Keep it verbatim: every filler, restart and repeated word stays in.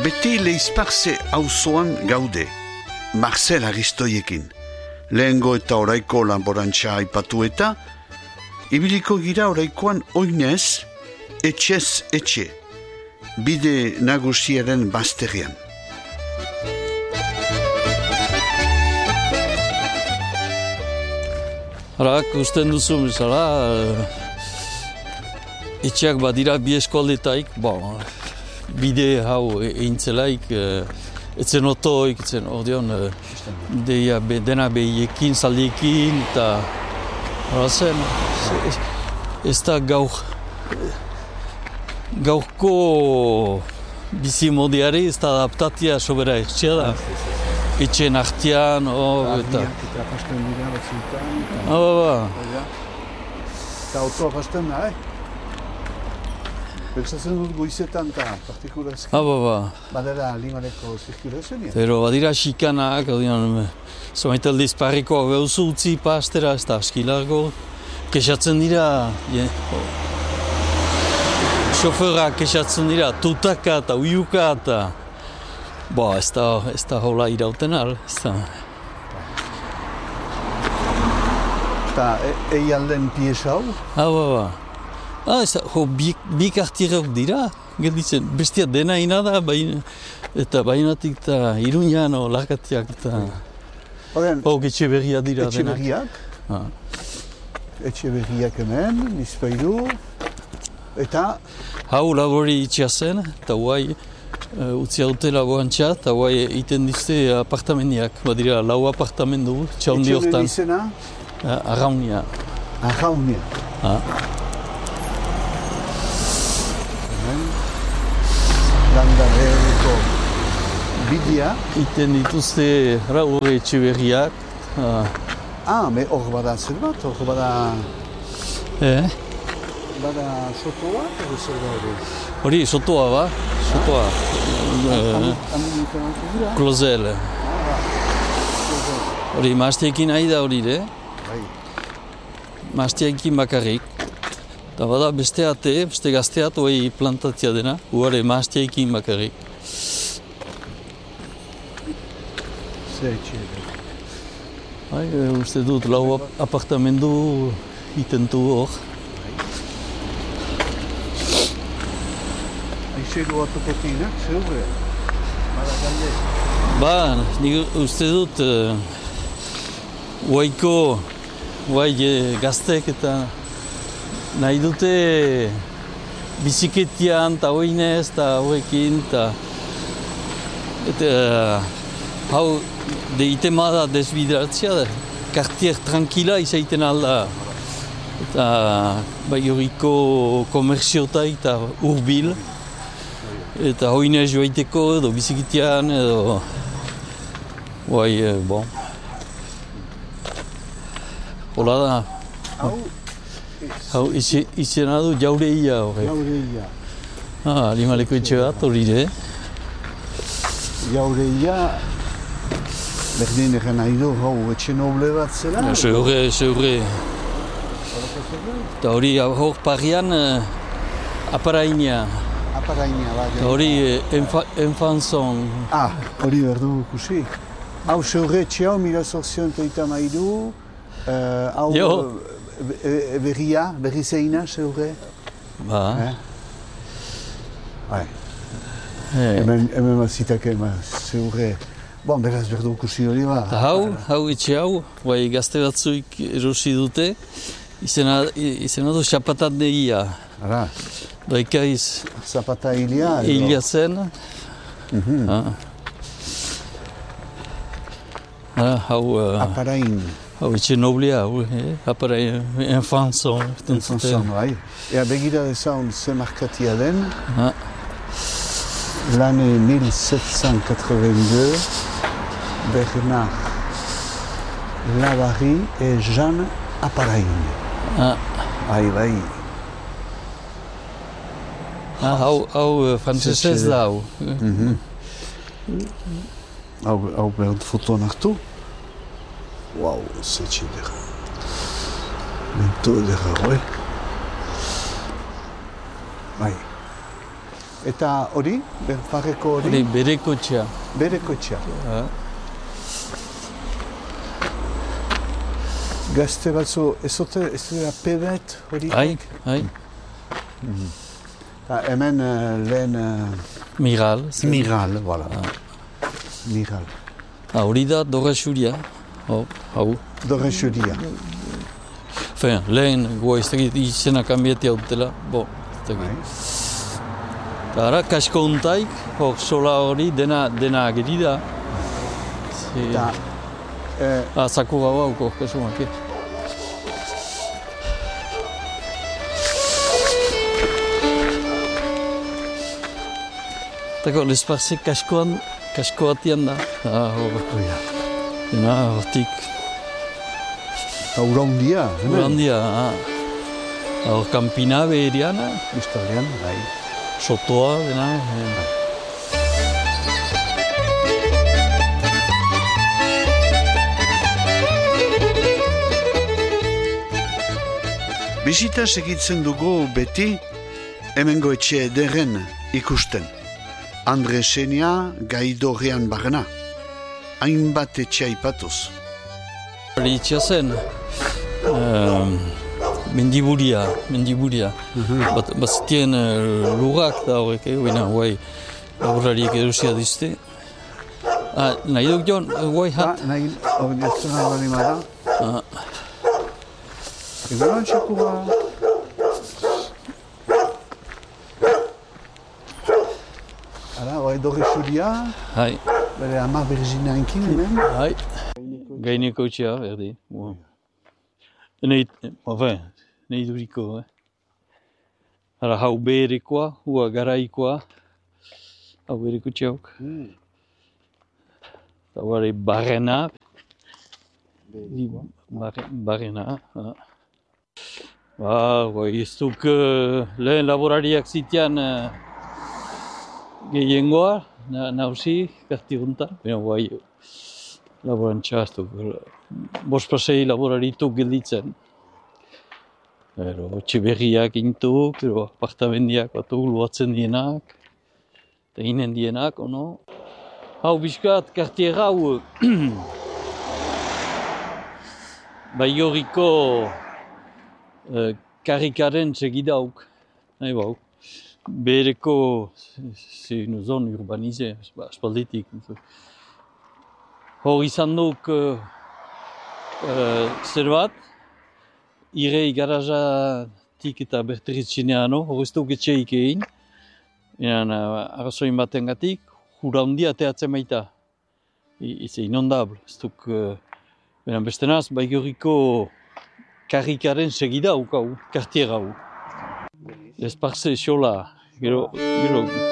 Beti Leizparze auzoan gaude, Marcel Aristoiekin. Lehengo eta oraiko lanborantza aipatu eta, ibiliko gira oraikoan oinez, etxez etxe, bide nagusiaren bazterrean. Hara, usten duzu bezala, etxeak badira bi eskualdetaik, bon, bide hau eintzelaik, etzen otoik, etzen ordeon, deia be, dena behiekin, zaldiekin, eta hara zen, ez da gaur, gaurko bizimodeari ez da adaptatia sobera etxea da. Etxeen artean, hor, eta... Eta pasten dira batzutan. Ah, ba, ba. Eta autoa pasten da, eh? Pentsatzen dut goizetan eta partikurazki. Ah, ba, ba. Badera limaneko zirkulazioa. Pero badira xikanak, odian, zomaita aldiz parrikoa gauzu utzi pastera, ez da aski largo. Kexatzen dira, je, xoferak kexatzen dira, tutaka eta uiuka eta... Ba, ez da, ez da hola irauten al, ez da... Eta egi alden piesa hau? Ah, ba, ba. Ah, ez da, jo, bi, bi kartierok dira, gelditzen, bestia dena ina da, baina, eta bainatik eta Iruñan, o, Larkatiak eta... Horren, Hau, etxe berria dira etxe denak. berriak? Ah. Etxe berriak hemen, bizpailu, eta... Hau labori itxea zen, eta guai, Uh, utzi haute laboantxa, eta guai iten dizte apartamendiak. Badira, lau apartamendu, txaundi Etxe hortan. hori izena? Uh, Arraunia. Arraunia. Ah. Hemen, landareko bidea. Iten dituzte, ara, horre etxe berriak. Uh, Ah, me hor bada zer bat, hor bada... eh? Bada sotoa, edo zer da hori? Hori, sotoa ba? Sotoa. Uh, Klozel. Hori, maastiekin nahi da hori, de? Bai. Maastiekin bakarrik. Eta bada beste ate, beste gazteat, hori plantatia dena. Huare, maastiekin bakarrik. Zer etxe edo. Bai, uste dut, lau apartamendu itentu hor. Aixeru atokotinak, zeure? Bada galde. Ba, nik uste dut, uh, huaiko, huai uh, gaztek eta nahi dute biziketian eta hoinez eta horrekin eta eta uh, hau de itema da desbideratzea da, kartier tranquila izaiten alda eta bai horiko komerziotai eta urbil. Eta hoinez joaiteko edo bizikitian edo... Guai, eh, bon. Hola da. Hau? Hau izena du jaureia horre. Jaureia. Ah, limaleko etxe bat hori de. Jaureia... Berdin egen nahi du, hau etxe noble bat zela? Zeure, zeure. Eta hori hor parian uh, aparainia. Aparainia bat. Eta hori uh, enfanzon. Ah, hori berdu ikusi. Hau zeure etxe hau, mila zortzion teita maidu. Uh, hau uh, berria, berri zeina zeure. Ba. Eh? Bai. Hemen, hemen mazitake ma zeure. Bon, beraz berdu ikusi hori ba. Eta hau, hau etxe hau, bai gazte batzuik erosi dute, izena, izena du xapatat deia. Ara. Daikaiz Zapata hilia. hilia zen. Mhm. Ah. Ah, hau, uh, Aparain. hau etxe noblea, hau, eh? Aparain, enfanzon. Enfanzon, bai. Ea begira dezaun ze markatia den. Ah. L'année mille sept cent quatre-vingt-deux, Bernard Lavary et Jeanne Aparain. Ah. Bai, bai. Ah, hau, hau frantzesez da, hau. Mhm. Hau, hau behar fotoan hartu. Wow, zetxe dira. Mento dira, hoi. Bai. Eta hori, barreko hori? Hori bereko txea. Bereko txea. Ha. Gazte batzu, ez zote, ez dira pebet hori? Hai, hai. Ta hemen uh, lehen... Uh, Miral. Miral, voilà. Miral. Ha, hori da dorre xuria. Hau, hau. Dorre xuria. Fen, lehen, goa ez dakit izena kanbieti hau dutela. Bo, ez dakit. Eta ara, kasko untaik, hor sola hori dena, dena ageri da. Da... Eh, ah, sakura hauko, kasu maki. Tako, l'esparze kaskoan, kasko batian da. Ah, hor, dena hortik. Urandia, hemen? Urandia, ah. Hor, kampina beheriana. Ustalean, bai. Sotoa, dena. Eh. Bizita segitzen dugu beti, hemengo etxe ederren ikusten. Andre Senia gaidorrean barna. Hainbat etxe aipatuz. Hori itxea zen, um, mendiburia, mendiburia. Uh-huh. Bat, bazitien uh, lurrak da horrek, eh, baina guai aurrariek erusia dizte. Ah, nahi duk joan, guai hat? Ah, nahi, hori diztuna bali mara. Ah. Egunon txakura. Hala, hori dorre xuria. Hai. Bere ama Virginia enkin hemen. Hai. Gaineko txea, berdi. Wow. Nei, enfin, nahi duriko, eh. Hala, hau beherekoa, hua garaikoa. Hau behereko txeauk. Mm. Eta hori barrena. Barrena. Barrena. Ah. Ba, guai, ez duk uh, lehen laborariak zitean uh, gehiengoa, na, nauzi, kartiguntan. Baina guai, laborantza ez duk, bost pasei laborarituk gelditzen. Ero, etxe berriak intuk, ero, apartamendiak batuk luatzen dienak, eta inen dienak, ono. Hau bizkat, kartier hau, Baigorriko Uh, karikaren segidauk, nahi bau. Bereko, c'est une zone urbanisée, aspalditik. Hor izan duk uh, uh, zer bat, irei garajatik eta berteritzineano, hor ez duk etxeik egin. Eran, uh, arrazoin baten gatik, hura hundia teatzen baita. Ez inondable, ez duk... Uh, Beran bestenaz, Baigorriko karikaren segida hukau, kartier hau. Esparze xola, gero, gero